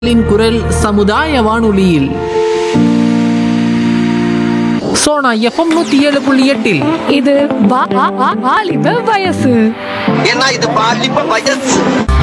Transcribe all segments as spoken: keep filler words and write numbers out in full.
லின் குரல் சமுதாய வானொலியில் சோனா எஃப்எம் நூத்தி ஏழு புள்ளி எட்டில் இது வா- வா- வா- வாலிப வயசு. ஏன்னா இது பாலிப்ப வயசு.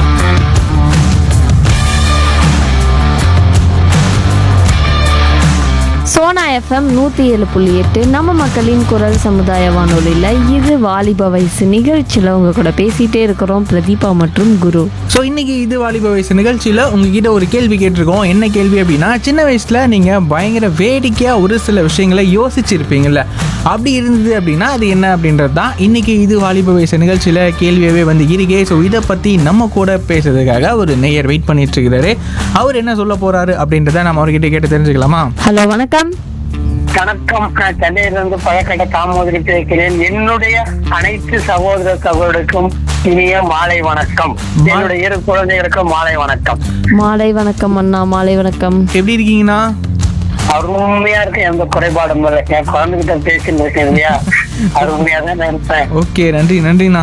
சோனா எஃப்எம் நூற்றி ஏழு புள்ளி எட்டு நம்ம மக்களின் குரல் சமுதாய வானொலியில் இது வாலிப வயசு நிகழ்ச்சியில் உங்கள் கூட பேசிகிட்டே இருக்கிறோம் பிரதீபா மற்றும் குரு. ஸோ இன்னைக்கு இது வாலிப வயசு நிகழ்ச்சியில் உங்ககிட்ட ஒரு கேள்வி கேட்டிருக்கோம். என்ன கேள்வி அப்படின்னா, சின்ன வயசில் நீங்கள் பயங்கர வேடிக்கையாக ஒரு சில விஷயங்களை யோசிச்சிருப்பீங்கள்ல, அப்படி இருந்தது அப்படின்னா அது என்ன அப்படின்றது தான் இன்னைக்கு இது வாலிப வயசு நிகழ்ச்சியில் கேள்வியாகவே வந்து இருக்கே. ஸோ இதை பற்றி நம்ம கூட பேசுறதுக்காக ஒரு நேயர் வெயிட் பண்ணிட்டு இருக்கிறாரு. அவர் என்ன சொல்ல போறாரு அப்படின்றத நம்ம அவர்கிட்ட கேட்டு தெரிஞ்சுக்கலாமா? ஹலோ, வணக்கம். வணக்கம். நான் சென்னையிலிருந்து பழக்கடை தாமோதரி பேசுகிறேன். என்னுடைய அனைத்து சகோதர சகோதரருக்கும் இனிய மாலை வணக்கம். என்னுடைய இரு குழந்தைகளுக்கும் மாலை வணக்கம். மாலை வணக்கம் அண்ணா, மாலை வணக்கம். எப்படி இருக்கீங்கண்ணா? அருமையா இருக்கு, எந்த குறைபாடும் இல்லை. என் குழந்தைகிட்ட பேசிட்டு இருக்கேன் இல்லையா, அருமையா தான் இருப்பேன். ஓகே, நன்றி நன்றிண்ணா.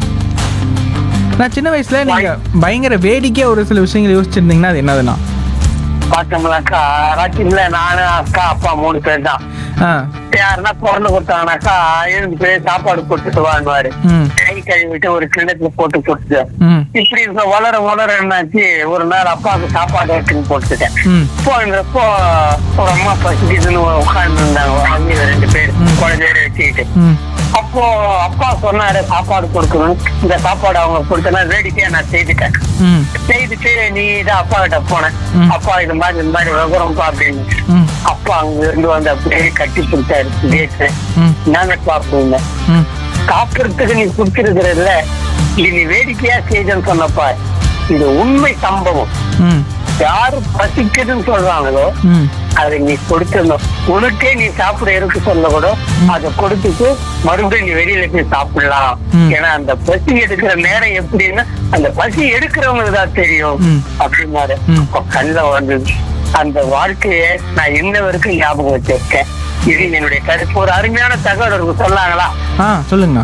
நான் சின்ன வயசுல நீங்க பயங்கர வேடிக்கையா ஒரு சில விஷயங்கள் யோசிச்சிருந்தீங்கன்னா அது என்னதுண்ணா? பார்த்தோம்னாக்கா ராத்திரில நானு அக்கா அப்பா மூணு பேர் தான். ஆ யாருன்னா பிறந்து கொடுத்தாங்கனாக்கா எழுந்து போய் சாப்பாடு போட்டுட்டு வாழ்வாரு. ம் கை கழுவிட்டு ஒரு கிண்ணத்துல போட்டு கொடுத்து ம் இப்படி இருக்க வளர வளர என்னாச்சு, ஒரு நாள் அப்பாவுக்கு சாப்பாடு எடுத்துன்னு போட்டுட்டேன். ம் போனப்போ ஒரு அம்மா பசிக்குதுன்னு உட்கார்ந்து இருந்தாங்க, அவங்க ரெண்டு பேர் குழந்தையோட வச்சுக்கிட்டு. ம் அப்போ அப்பா சொன்னாரு சாப்பாடு கொடுக்கணும், இந்த சாப்பாடு அவங்க கொடுத்தனா வேடிக்கையா நான் செய்துட்டேன். ம் செய்துட்டு நீ இதான் அப்பா கிட்ட போனேன். ம். அப்பா இது மாதிரி இந்த மாதிரி விவரம்ப்பா அப்படின்னு. ம் அப்பா அங்க இருந்து வந்து அப்படியே கட்டி கொடுத்தாரு. பேசுறேன் ம் நாங்க சாப்பிடுங்க, ம் சாப்பிடுறதுக்கு நீ கொடுத்துருக்கிறதுல இது நீ வேடிக்கையா செய்தன்னு சொன்னப்பா, இது உண்மை சம்பவம். ம் யாரு பசிக்குதுன்னு சொல்றாங்களோ ம் அதை நீ கொடுத்துடணும். உனக்கே நீ சாப்பிட இருக்கு சொல்ல கூட அதை கொடுத்துட்டு மறுபடியும் நீ வெளியில போய் சாப்பிடலாம். ம். ஏன்னா அந்த பசி எடுக்கிற நேரம் எப்படின்னா அந்த பசி எடுக்கிறவங்களுக்கு தான் தெரியும் ம். அப்படின்னாரு. ம். அப்ப கண்ணுல வந்தது. அந்த வாழ்க்கைய நான் இன்ன வரைக்கும் ஞாபகம் வச்சிருக்கேன். இது என்னுடைய கருத்து. ஒரு அருமையான தகவல் சொன்னாங்களா, ஆ சொல்லுங்கண்ணா.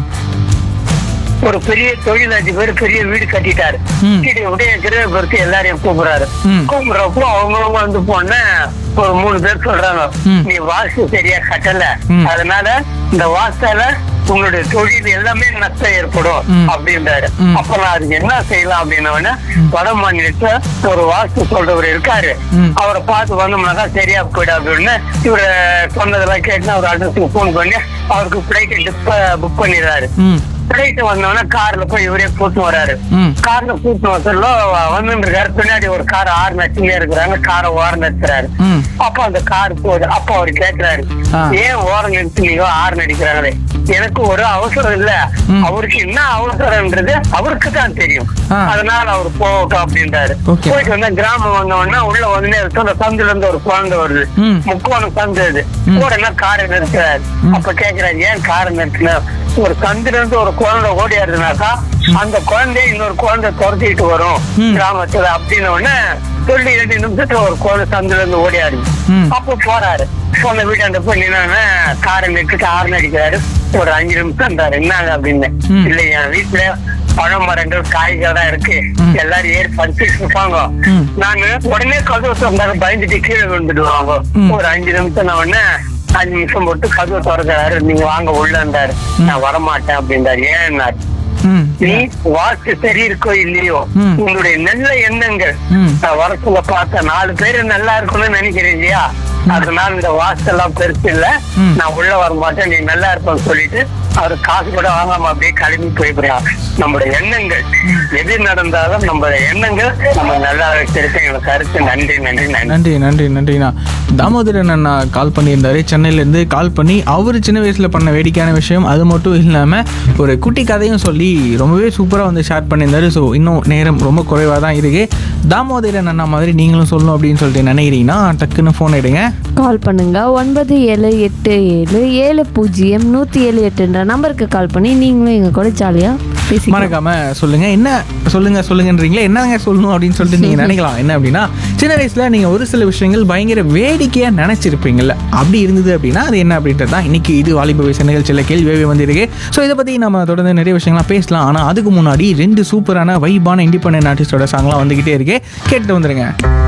ஒரு பெரிய தொழிலதிபர் பெரிய வீடு கட்டிட்டாரு. ம். கீழே உடைய கிரகபுரத்து எல்லாரையும் கூப்பிடுறாரு. ம். கூப்பிடுறப்போ அவங்களும் வந்து போன ஒரு மூணு பேர் சொல்றாங்க, ம். நீ வாஸ்து சரியா கட்டல, ம். அதனால இந்த வாஸ்தால உங்களுடைய தொழில் எல்லாமே நஷ்டம் ஏற்படும் ம். அப்படின்றாரு. ம். அப்ப நான் அதுக்கு என்ன செய்யலாம் அப்படின்னா, வட மாநிலத்துல ஒரு வாஸ்து சொல்றவர் இருக்காரு, ம். அவரை பார்த்து வந்தோம்னாக்கா சரியா போயிடும் அப்படின்னு இவரை சொன்னதெல்லாம் கேட்டு அவர் அட்ரஸுக்கு போன் பண்ணி அவருக்கு பிளைட் புக் பண்ணிடுறாரு. ம் பிளைட் வந்தோடனே கார்ல போய் இவரே கூட்டு வராரு. ம் கார்ல கூட்டு வசல்ல வந்து இருக்காரு. பின்னாடி ஒரு கார் ஆறு நச்சுமே இருக்கிறாங்க. காரை ஓரம் நிறுத்துறாரு. ம் அப்ப அந்த கார் போகுது. அப்ப அவர் கேட்கிறாரு, ஆ. ஏன் ஓரம் நிறுத்தினீங்க, ஆறு நடிக்கிறாங்களே, எனக்கு ஒரு அவசரம் இல்ல, ம். அவருக்கு என்ன அவசரம்ன்றது அவருக்கு தான் தெரியும், ஆ. அதனால அவர் போகட்டும் அப்படின்றாரு. Okay. போயிட்டு வந்தா கிராமம் வந்தோடனே உள்ள வந்து அந்த சந்துல இருந்து ஒரு குழந்தை வருது. ம். முக்கோணம் சந்து அது. ம். உடனே காரை நிறுத்துறாரு. ம். அப்ப கேக்குறாரு, ஏன் காரை நிறுத்தின, ஒரு சந்துல இருந்து ஒரு குழந்தை ஓடியாருனாக்கா அந்த குழந்தைய இன்னொரு குழந்தை துரத்திட்டு வரும் ம். கிராமத்துல அப்படின்னு உடனே சொல்லி ரெண்டு நிமிஷத்துல ஒரு குழந்தை சந்துல இருந்து ஓடியாரு. ம். அப்போ போறாரு. சொன்ன வீட்டாண்ட போய் நின்னா காரை நிறுத்திட்டு ஆறு அடிக்கிறாரு. ஒரு அஞ்சு நிமிஷம் இருந்தாரு. என்னங்க அப்படின்னு. ம். இல்ல என் வீட்டுல பழ மரங்கள் காய்கள் தான் இருக்கு, ம். எல்லாரும் ஏறி பறிச்சுட்டு இருப்பாங்க, ம். நானு உடனே கதவு திறந்தாங்க, பயந்துட்டு கீழே விழுந்துடுவாங்க. ம். ஒரு அஞ்சு நிமிஷம் நான் உடனே அஞ்சு நிமிஷம் போட்டு கதவு திறக்கிறாரு. நீங்க வாங்க உள்ள இருந்தாரு. நான் வரமாட்டேன் அப்படின்றாரு. ஏன்னாரு, ம் நீ வாக்கு சரி இருக்கோ இல்லையோ, ம். உங்களுடைய நல்ல எண்ணங்கள் ம். நான் வரத்துல பார்த்த நாலு பேரு நல்லா இருக்கணும்னு நினைக்கிறேன் இல்லையா, அதனால இந்த வாஸ்து எல்லாம் பெருசு இல்ல, ம். நான் உள்ள வர மாட்டேன், நீ நல்லா இருப்பேன்னு சொல்லிட்டு அவரு காசு கூட வாங்காம அப்படியே கிளம்பி போய்கிறான். நம்முடைய எண்ணங்கள் எது நடந்தாலும் நம்ம எண்ணங்கள் நம்ம நல்லா வச்சிருக்கேன். எனக்கு கருத்து. நன்றி நன்றி நன்றி. நன்றி நன்றி நன்றிண்ணா. தாமோதரன் அண்ணா கால் பண்ணியிருந்தாரு சென்னையிலேருந்து. கால் பண்ணி அவர் சின்ன வயசில் பண்ண வேடிக்கையான விஷயம் அது மட்டும் இல்லாமல் ஒரு குட்டி கதையும் சொல்லி ரொம்பவே சூப்பராக வந்து ஷேர் பண்ணியிருந்தாரு. ஸோ இன்னும் நேரம் ரொம்ப குறைவாக தான் இருக்குது. தாமோதரன் அண்ணா மாதிரி நீங்களும் சொல்லணும் அப்படின்னு சொல்லிட்டு நினைக்கிறீங்கன்னா டக்குன்னு ஃபோன் எடுங்க, கால் பண்ணுங்க ஒன்பது ஏழு எட்டு ஏழு ஏழு பூஜ்ஜியம் நூற்றி ஏழு எட்டுன்ற நம்பருக்கு கால் பண்ணி நீங்களும் எங்கள் கூட ஜாலியாக பேசி மறக்காம சொல்லுங்க. என்ன சொல்லுங்க சொல்லுங்கன்றீங்களே, என்னங்க சொல்லணும் அப்படின்னு சொல்லிட்டு நீங்க நினைக்கலாம். என்ன அப்படின்னா, சின்ன வயசுல நீங்க ஒரு சில விஷயங்கள் பயங்கர வேடிக்கையா நினைச்சிருப்பீங்கல்ல, அப்படி இருந்தது அப்படின்னா அது என்ன அப்படின்றது தான் இன்னைக்கு இது வாலிப வயசு நிகழ்ச்சியில் கேள்வியாகவே வந்திருக்கு. ஸோ இதை பத்தி நம்ம தொடர்ந்து நிறைய விஷயங்கள்லாம் பேசலாம். ஆனா அதுக்கு முன்னாடி ரெண்டு சூப்பரான வைபான இண்டிபெண்டன்ட் ஆர்டிஸ்டோட சாங்லாம் வந்துகிட்டே இருக்கு, கேட்டு வந்துருங்க.